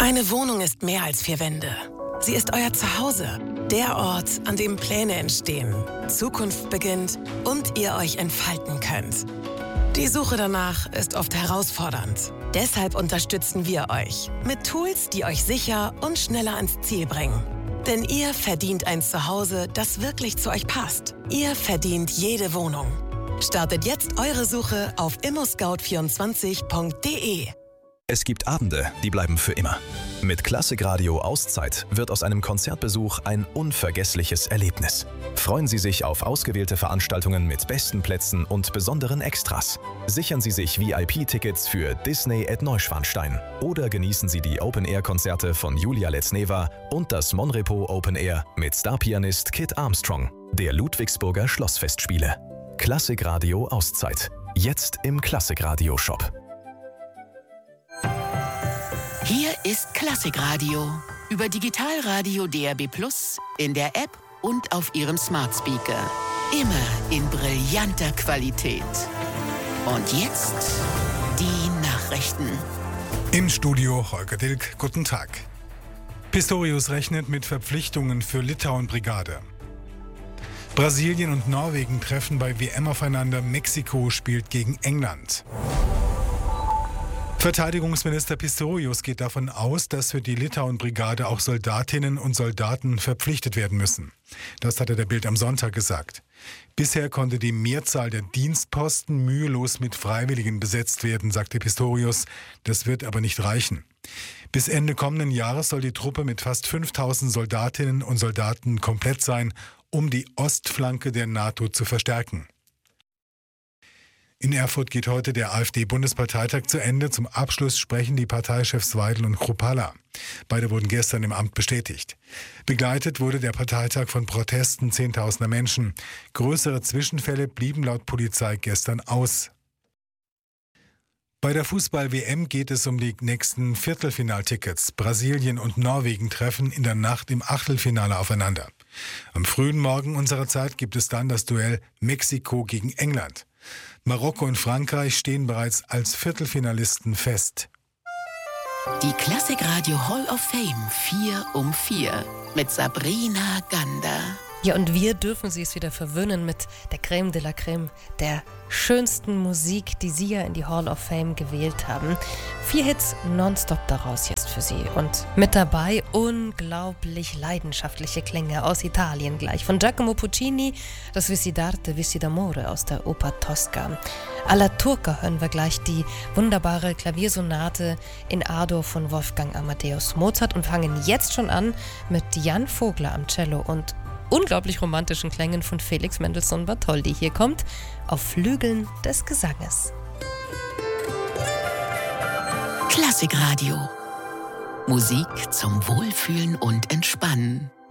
Eine Wohnung ist mehr als 4 Wände. Sie ist euer Zuhause, der Ort, an dem Pläne entstehen, Zukunft beginnt und ihr euch entfalten könnt. Die Suche danach ist oft herausfordernd. Deshalb unterstützen wir euch mit Tools, die euch sicher und schneller ans Ziel bringen. Denn ihr verdient ein Zuhause, das wirklich zu euch passt. Ihr verdient jede Wohnung. Startet jetzt eure Suche auf immoscout24.de. Es gibt Abende, die bleiben für immer. Mit Klassikradio Auszeit wird aus einem Konzertbesuch ein unvergessliches Erlebnis. Freuen Sie sich auf ausgewählte Veranstaltungen mit besten Plätzen und besonderen Extras. Sichern Sie sich VIP-Tickets für Disney at Neuschwanstein oder genießen Sie die Open-Air-Konzerte von Julia Letzneva und das Monrepo Open Air mit Starpianist Kit Armstrong der Ludwigsburger Schlossfestspiele. Klassikradio Auszeit. Jetzt im Klassikradio-Shop. Hier ist Klassikradio über Digitalradio DAB+, in der App und auf Ihrem Smart Speaker. Immer in brillanter Qualität. Und jetzt die Nachrichten. Im Studio Holger Dilk, guten Tag. Pistorius rechnet mit Verpflichtungen für Litauen-Brigade. Brasilien und Norwegen treffen bei WM aufeinander, Mexiko spielt gegen England. Verteidigungsminister Pistorius geht davon aus, dass für die Litauen-Brigade auch Soldatinnen und Soldaten verpflichtet werden müssen. Das hatte der Bild am Sonntag gesagt. Bisher konnte die Mehrzahl der Dienstposten mühelos mit Freiwilligen besetzt werden, sagte Pistorius. Das wird aber nicht reichen. Bis Ende kommenden Jahres soll die Truppe mit fast 5000 Soldatinnen und Soldaten komplett sein, um die Ostflanke der NATO zu verstärken. In Erfurt geht heute der AfD-Bundesparteitag zu Ende. Zum Abschluss sprechen die Parteichefs Weidel und Kruppalla. Beide wurden gestern im Amt bestätigt. Begleitet wurde der Parteitag von Protesten Zehntausender Menschen. Größere Zwischenfälle blieben laut Polizei gestern aus. Bei der Fußball-WM geht es um die nächsten Viertelfinaltickets. Brasilien und Norwegen treffen in der Nacht im Achtelfinale aufeinander. Am frühen Morgen unserer Zeit gibt es dann das Duell Mexiko gegen England. Marokko und Frankreich stehen bereits als Viertelfinalisten fest. Die Klassikradio Hall of Fame 4 um 4 mit Sabrina Gander. Ja, und wir dürfen Sie es wieder verwöhnen mit der Crème de la Crème, der schönsten Musik, die Sie ja in die Hall of Fame gewählt haben. 4 Hits nonstop daraus jetzt für Sie. Und mit dabei unglaublich leidenschaftliche Klänge aus Italien gleich. Von Giacomo Puccini, das Vissi d'arte, Vissi d'amore aus der Oper Tosca. Alla Turca hören wir gleich die wunderbare Klaviersonate in A-Dur von Wolfgang Amadeus Mozart und fangen jetzt schon an mit Jan Vogler am Cello und unglaublich romantischen Klängen von Felix Mendelssohn Bartholdy. Hier kommt Auf Flügeln des Gesanges. Klassikradio. Musik zum Wohlfühlen und Entspannen.